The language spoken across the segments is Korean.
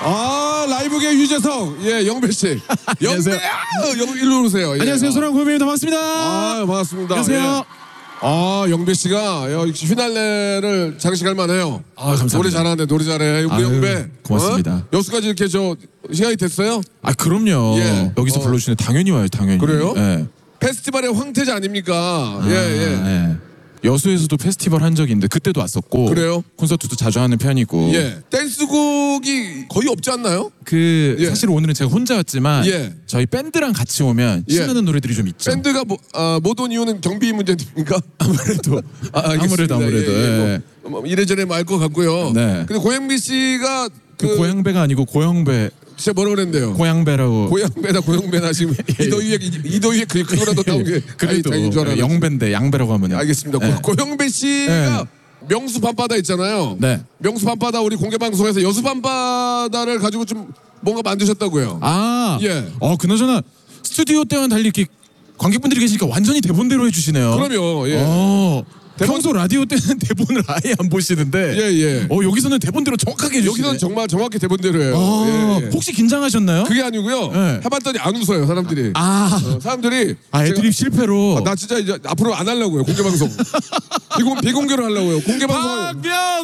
아 라이브계 유재석 예 영배 씨. 안녕하세요. 영배 일로 오세요. 예. 안녕하세요. 소랑 고현배입니다. 반갑습니다. 아 반갑습니다. 안녕하세요. 예. 아 영배 씨가 역시 휘날레를 장식할 만해요. 아 감사합니다. 노래 잘하네 노래 잘해. 우리 아유, 영배 고맙습니다. 여수까지 이렇게 저 시간이 됐어요? 아 그럼요. 예. 여기서 불러주시면 당연히 와요. 당연히. 그래요? 예. 페스티벌의 황태자 아닙니까? 아, 예. 여수에서도 페스티벌 한 적이 있는데 그때도 왔었고. 그래요? 콘서트도 자주 하는 편이고. 예. 댄스곡이 거의 없지 않나요? 그 예. 사실 오늘은 제가 혼자 왔지만 예. 저희 밴드랑 같이 오면 예. 신나는 노래들이 좀 있죠. 밴드가 못 온 이유는 경비 문제입니까? 아무래도 알겠습니다. 아무래도 예. 뭐 이래저래 말 것 같고요. 네. 근데 고영비 씨가 그 고양배가 아니고 고영배. 진짜 뭐라 그랬는데요? 고양배라고. 고양배나 지금 이도희의 그거라도 나온 게 그래도 아니, 줄 알았어요. 영배인데 양배라고 하면요. 알겠습니다. 예. 고영배 씨가 명수 밤바다 있잖아요. 네. 명수 밤바다 우리 공개 방송에서 여수 밤바다를 가지고 좀 뭔가 만드셨다고요. 아, 예. 그나저나 스튜디오 때와는 달리 이렇게 관객분들이 계시니까 완전히 대본대로 해주시네요. 그럼요. 예. 평소 라디오 때는 대본을 아예 안 보시는데, 예. 여기서는 대본대로 정확하게 해주시네. 여기서는 정말 정확히 대본대로예요. 예. 혹시 긴장하셨나요? 그게 아니고요. 예. 해봤더니 안 웃어요 사람들이. 사람들이 애드립 실패로. 나 진짜 이제 앞으로 안 하려고요 공개 방송. 비공개로 하려고요. 공개 방송.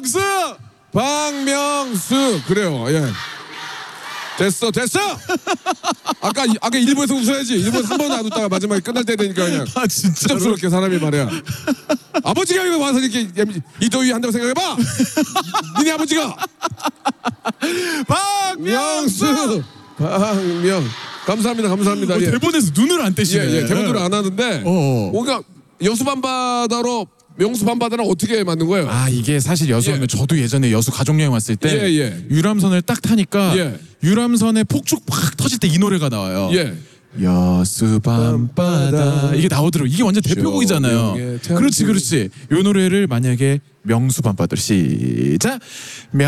박명수 그래요. 예. 됐어. 아까 1부에서 웃어야지. 1부에서 한 번도 안 웃다가 마지막에 끝날 때 되니까 그냥 진짜. 수줍스럽게 사람이 말이야. 아버지가 이거 와서 이렇게 이도희 한다고 생각해봐. 니네 아버지가. 박명수. 감사합니다. 예. 대본에서 눈을 안 떼시네. 예. 대본으로 안 하는데. 뭔가 여수 밤바다로 명수 밤바다랑 어떻게 만든 거예요? 이게 사실 여수 오면 저도 예전에 여수 가족여행 왔을 때 예. 유람선을 딱 타니까 예. 유람선에 폭죽 팍 터질 때 이 노래가 나와요. 예. 여수 밤바다 이게 나오더라고. 이게 완전 대표곡이잖아요. 그렇지. 이 노래를 만약에 명수 밤바다로 시작.